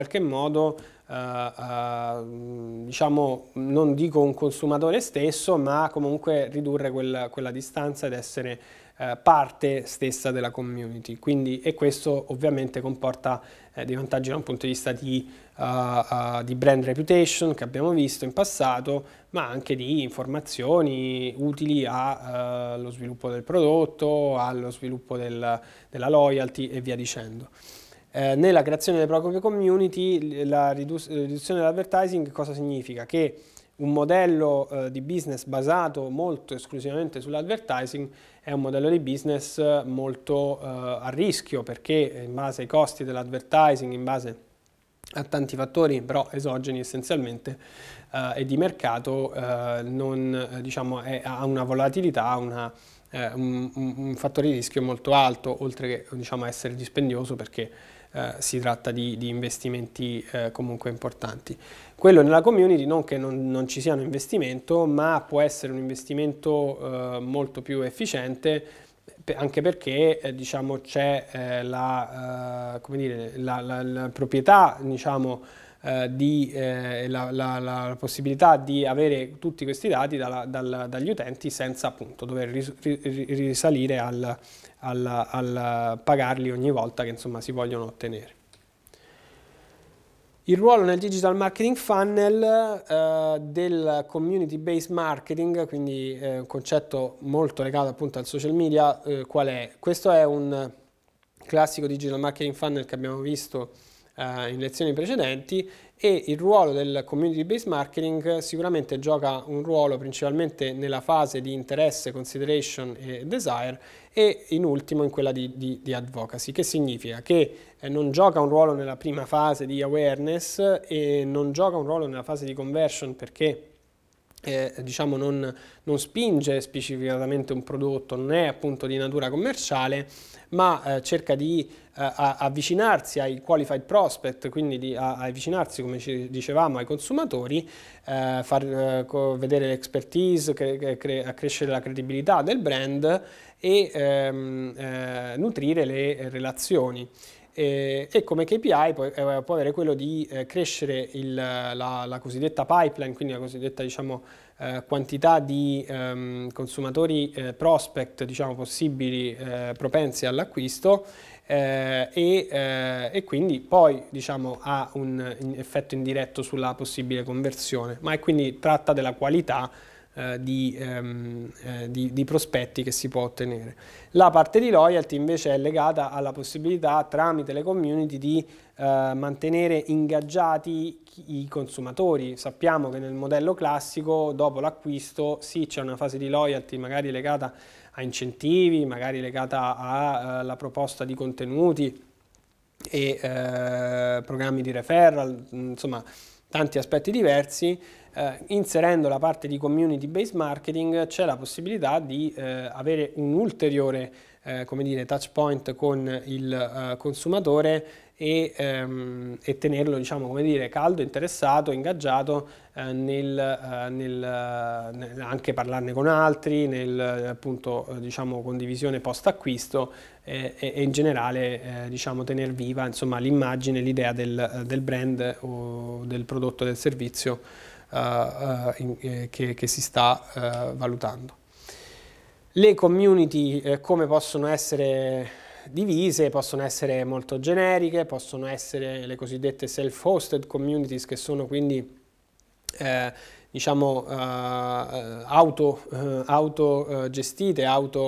qualche modo, diciamo, non dico un consumatore stesso, ma comunque ridurre quella distanza ed essere parte stessa della community. Quindi, e questo ovviamente comporta dei vantaggi da un punto di vista di brand reputation che abbiamo visto in passato, ma anche di informazioni utili allo sviluppo del prodotto, allo sviluppo della loyalty e via dicendo. Nella creazione delle proprie community, la riduzione dell'advertising cosa significa? Che un modello di business basato molto esclusivamente sull'advertising è un modello di business molto a rischio, perché in base ai costi dell'advertising, in base a tanti fattori però esogeni essenzialmente e di mercato, diciamo, ha una volatilità, un fattore di rischio molto alto, oltre che, diciamo, essere dispendioso, perché si tratta di investimenti comunque importanti. Quello nella community non che non ci sia un investimento, ma può essere un investimento molto più efficiente, anche perché diciamo, c'è come dire, la proprietà, diciamo, la possibilità di avere tutti questi dati dagli utenti senza appunto dover risalire al pagarli ogni volta che insomma si vogliono ottenere. Il ruolo nel digital marketing funnel del community based marketing, quindi un concetto molto legato appunto al social media, qual è? Questo è un classico digital marketing funnel che abbiamo visto in lezioni precedenti, e il ruolo del community based marketing sicuramente gioca un ruolo principalmente nella fase di interesse, consideration e desire, e in ultimo in quella di advocacy, che significa che non gioca un ruolo nella prima fase di awareness e non gioca un ruolo nella fase di conversion, perché diciamo non spinge specificatamente un prodotto, non è appunto di natura commerciale, ma cerca di avvicinarsi ai qualified prospect, quindi di avvicinarsi, come ci dicevamo, ai consumatori, far vedere l'expertise, accrescere la credibilità del brand e nutrire le relazioni. E come KPI può avere quello di crescere la cosiddetta pipeline, quindi la cosiddetta, diciamo, quantità di consumatori prospect, diciamo, possibili propensi all'acquisto, e quindi poi, diciamo, ha un effetto indiretto sulla possibile conversione, ma quindi tratta della qualità di prospetti che si può ottenere. La parte di loyalty invece è legata alla possibilità tramite le community di mantenere ingaggiati i consumatori. Sappiamo che nel modello classico, dopo l'acquisto, sì, c'è una fase di loyalty magari legata a incentivi, magari legata alla proposta di contenuti e programmi di referral, insomma tanti aspetti diversi. Inserendo la parte di community based marketing c'è la possibilità di avere un ulteriore come dire, touch point con il consumatore e tenerlo, diciamo, come dire, caldo, interessato, ingaggiato anche parlarne con altri, appunto, diciamo, condivisione post acquisto e in generale diciamo, tener viva, insomma, l'immagine, l'idea del brand o del prodotto, del servizio che si sta valutando. Le community come possono essere divise? Possono essere molto generiche, possono essere le cosiddette self-hosted communities, che sono quindi diciamo autogestite,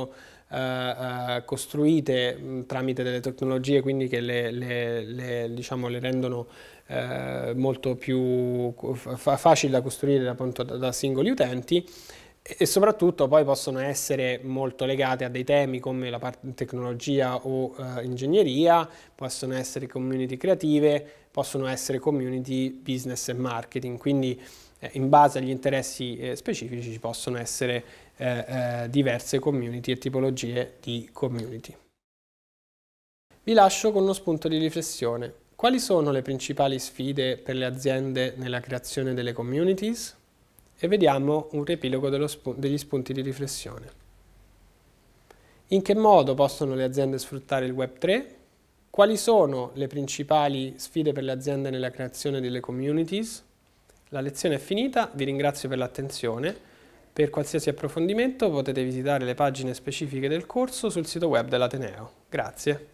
costruite tramite delle tecnologie, quindi che diciamo, le rendono molto più facili da costruire appunto da singoli utenti, e soprattutto poi possono essere molto legate a dei temi come la parte tecnologia o ingegneria, possono essere community creative, possono essere community business e marketing, quindi in base agli interessi specifici ci possono essere diverse community e tipologie di community. Vi lascio con uno spunto di riflessione. Quali sono le principali sfide per le aziende nella creazione delle communities? E vediamo un riepilogo degli spunti di riflessione. In che modo possono le aziende sfruttare il Web 3? Quali sono le principali sfide per le aziende nella creazione delle communities? La lezione è finita, vi ringrazio per l'attenzione. Per qualsiasi approfondimento potete visitare le pagine specifiche del corso sul sito web dell'Ateneo. Grazie.